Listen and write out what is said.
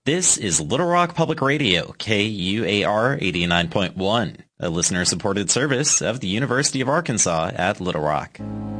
This is Little Rock Public Radio, KUAR 89.1, a listener-supported service of the University of Arkansas at Little Rock.